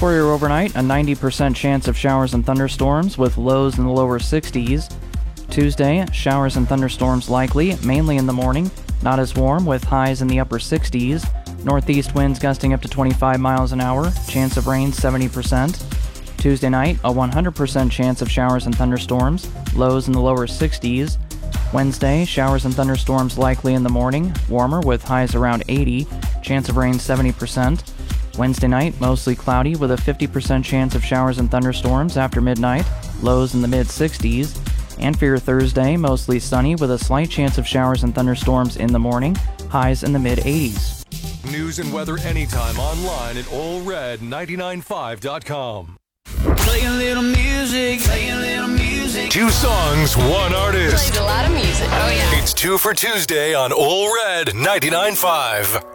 For your overnight, a 90% chance of showers and thunderstorms with lows in the lower 60s. Tuesday, showers and thunderstorms likely, mainly in the morning. Not as warm, with highs in the upper 60s. Northeast winds gusting up to 25 miles an hour. Chance of rain 70%. Tuesday night, a 100% chance of showers and thunderstorms. Lows in the lower 60s. Wednesday, showers and thunderstorms likely in the morning. Warmer, with highs around 80. Chance of rain 70%. Wednesday night, mostly cloudy with a 50% chance of showers and thunderstorms after midnight. Lows in the mid-60s. And for your Thursday, mostly sunny with a slight chance of showers and thunderstorms in the morning. Highs in the mid-80s. News and weather anytime online at allred995.com. Play a little music, play a little music. 2 songs, 1 artist. Plays a lot of music. Oh, yeah. It's 2 for Tuesday on All Red 99.5.